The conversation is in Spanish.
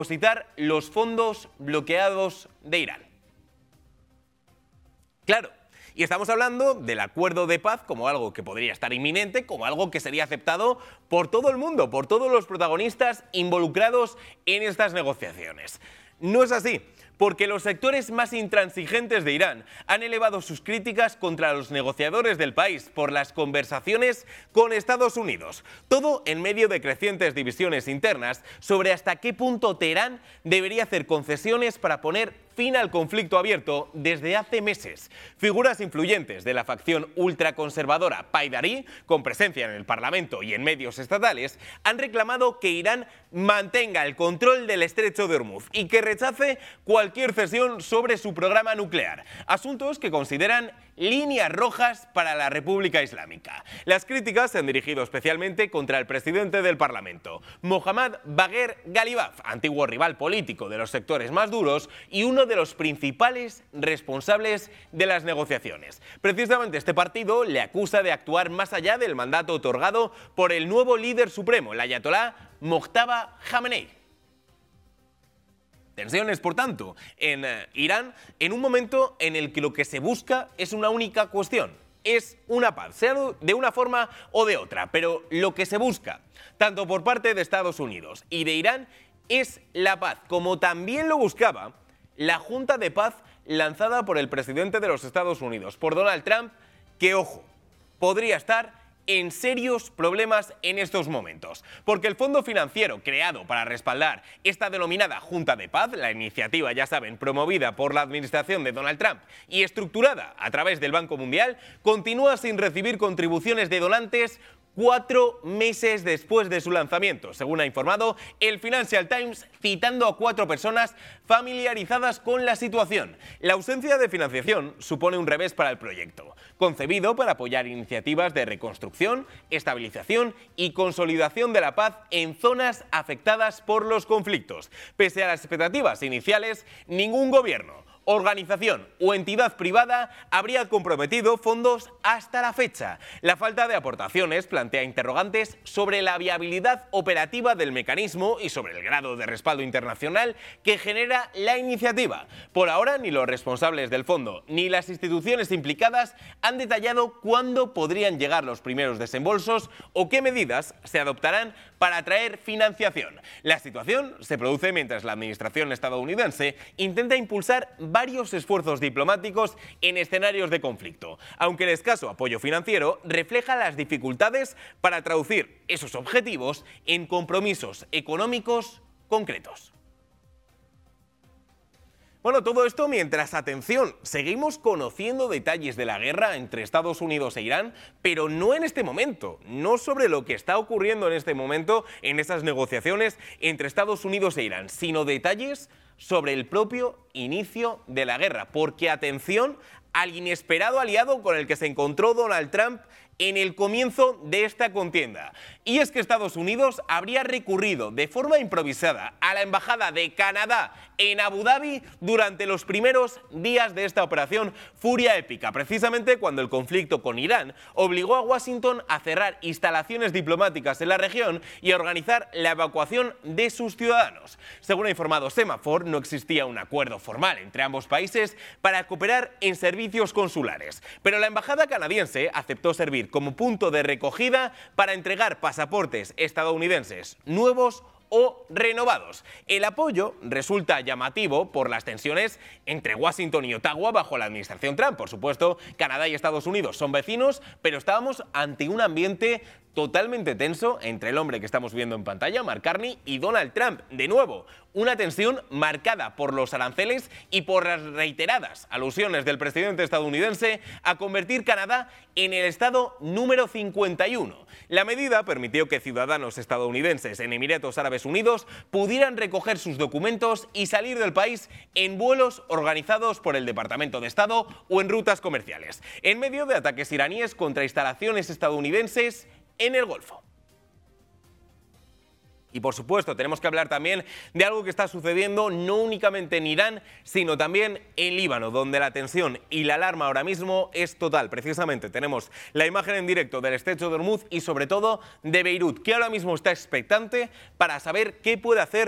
depositar los fondos bloqueados de Irán. Claro, y estamos hablando del acuerdo de paz como algo que podría estar inminente, como algo que sería aceptado por todo el mundo, por todos los protagonistas involucrados en estas negociaciones. No es así, porque los sectores más intransigentes de Irán han elevado sus críticas contra los negociadores del país por las conversaciones con Estados Unidos. Todo en medio de crecientes divisiones internas sobre hasta qué punto Teherán debería hacer concesiones para poner fin al conflicto abierto desde hace meses. Figuras influyentes de la facción ultraconservadora Paidarí, con presencia en el Parlamento y en medios estatales, han reclamado que Irán mantenga el control del estrecho de Hormuz y que rechace cualquier cesión sobre su programa nuclear, asuntos que consideran líneas rojas para la República Islámica. Las críticas se han dirigido especialmente contra el presidente del Parlamento, Mohammad Bagher Ghalibaf, antiguo rival político de los sectores más duros y uno de los principales responsables de las negociaciones. Precisamente este partido le acusa de actuar más allá del mandato otorgado por el nuevo líder supremo, el ayatolá Mojtaba Khamenei. Tensiones, por tanto, en Irán, en un momento en el que lo que se busca es una única cuestión, es una paz, sea de una forma o de otra, pero lo que se busca, tanto por parte de Estados Unidos y de Irán, es la paz, como también lo buscaba la Junta de Paz lanzada por el presidente de los Estados Unidos, por Donald Trump, que, ojo, podría estar en serios problemas en estos momentos, porque el fondo financiero creado para respaldar esta denominada Junta de Paz, la iniciativa, ya saben, promovida por la administración de Donald Trump y estructurada a través del Banco Mundial, continúa sin recibir contribuciones de donantes 4 meses después de su lanzamiento, según ha informado el Financial Times, citando a 4 personas familiarizadas con la situación. La ausencia de financiación supone un revés para el proyecto, concebido para apoyar iniciativas de reconstrucción, estabilización y consolidación de la paz en zonas afectadas por los conflictos. Pese a las expectativas iniciales, ningún gobierno, organización o entidad privada habría comprometido fondos hasta la fecha. La falta de aportaciones plantea interrogantes sobre la viabilidad operativa del mecanismo y sobre el grado de respaldo internacional que genera la iniciativa. Por ahora, ni los responsables del fondo ni las instituciones implicadas han detallado cuándo podrían llegar los primeros desembolsos o qué medidas se adoptarán para atraer financiación. La situación se produce mientras la administración estadounidense intenta impulsar varios esfuerzos diplomáticos en escenarios de conflicto, aunque el escaso apoyo financiero refleja las dificultades para traducir esos objetivos en compromisos económicos concretos. Bueno, todo esto mientras, atención, seguimos conociendo detalles de la guerra entre Estados Unidos e Irán, pero no en este momento, no sobre lo que está ocurriendo en este momento en esas negociaciones entre Estados Unidos e Irán, sino detalles sobre el propio inicio de la guerra, porque, atención, al inesperado aliado con el que se encontró Donald Trump en el comienzo de esta contienda. Y es que Estados Unidos habría recurrido de forma improvisada a la embajada de Canadá en Abu Dhabi durante los primeros días de esta operación Furia Épica, precisamente cuando el conflicto con Irán obligó a Washington a cerrar instalaciones diplomáticas en la región y a organizar la evacuación de sus ciudadanos. Según ha informado Semafor, no existía un acuerdo formal entre ambos países para cooperar en servicios consulares, pero la embajada canadiense aceptó servir como punto de recogida para entregar pasaportes estadounidenses nuevos o renovados. El apoyo resulta llamativo por las tensiones entre Washington y Ottawa bajo la administración Trump. Por supuesto, Canadá y Estados Unidos son vecinos, pero estábamos ante un ambiente totalmente tenso entre el hombre que estamos viendo en pantalla, Mark Carney, y Donald Trump. De nuevo, una tensión marcada por los aranceles y por las reiteradas alusiones del presidente estadounidense a convertir Canadá en el estado número 51. La medida permitió que ciudadanos estadounidenses en Emiratos Árabes Unidos pudieran recoger sus documentos y salir del país en vuelos organizados por el Departamento de Estado o en rutas comerciales, en medio de ataques iraníes contra instalaciones estadounidenses en el Golfo. Y por supuesto tenemos que hablar también de algo que está sucediendo no únicamente en Irán, sino también en Líbano, donde la tensión y la alarma ahora mismo es total. Precisamente tenemos la imagen en directo del estrecho de Hormuz y sobre todo de Beirut, que ahora mismo está expectante para saber qué puede hacer